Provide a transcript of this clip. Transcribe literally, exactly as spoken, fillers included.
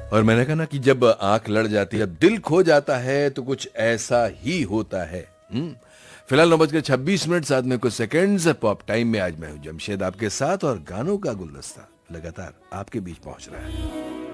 और मैंने कहा ना कि जब आंख लड़ जाती है, जब दिल खो जाता है तो कुछ ऐसा ही होता है। हम्म फिलहाल नौ बजकर छब्बीस मिनट साथ में कुछ सेकंड्स पॉप टाइम में आज मैं हूं जमशेद आपके साथ और गानों का गुलदस्ता लगातार आपके बीच पहुंच रहा है।